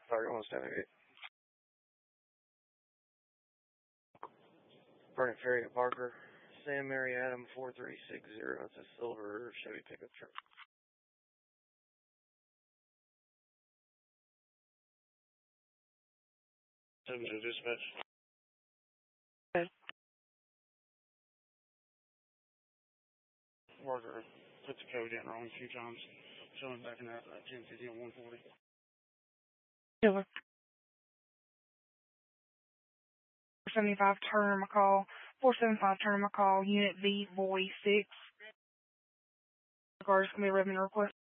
Target 178. Burning Ferry at Parker. Sam Mary Adam 4360. It's a silver Chevy pickup truck. Send me to dispatch. Okay. Worker put the code in wrong a few times. Showing back in that 1050 on 140. Silver. 475 Turner McCall. 475 Turner McCall. Unit B, Boy 6. Regarding going to be a revenue request.